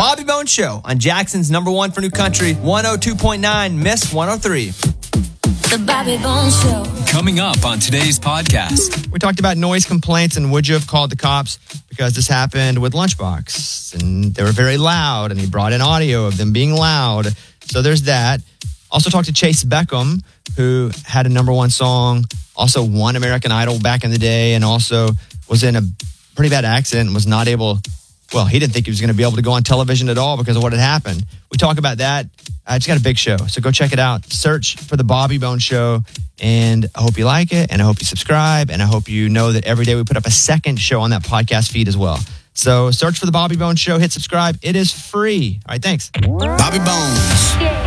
Bobby Bones Show on Jackson's number one for new country, 102.9, Miss 103. The Bobby Bones Show. Coming up on today's podcast. We talked about noise complaints and would you have called the cops because this happened with Lunchbox. And they were very loud and he brought in audio of them being loud. So there's that. Also talked to Chase Beckham, who had a number one song, also won American Idol back in the day and also was in a pretty bad accident and was not able, well, he didn't think he was going to be able to go on television at all because of what had happened. We talk about that. It's got a big show, so go check it out. Search for The Bobby Bones Show, and I hope you like it, and I hope you subscribe, and I hope you know that every day we put up a second show on that podcast feed as well. So search for The Bobby Bones Show, hit subscribe. It is free. All right, thanks. Bobby Bones.